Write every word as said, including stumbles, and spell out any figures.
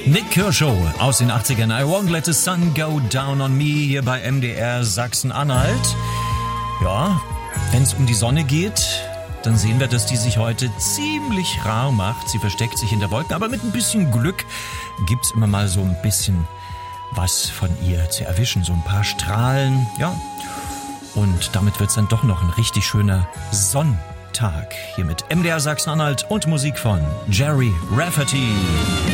Nik Kershaw aus den achtzigern. I won't let the sun go down on me hier bei M D R Sachsen-Anhalt. Ja, wenn es um die Sonne geht, dann sehen wir, dass die sich heute ziemlich rar macht. Sie versteckt sich hinter Wolken, aber mit ein bisschen Glück gibt's immer mal so ein bisschen was von ihr zu erwischen. So ein paar Strahlen, ja. Und damit wird's dann doch noch ein richtig schöner Sonntag hier mit M D R Sachsen-Anhalt und Musik von Jerry Rafferty.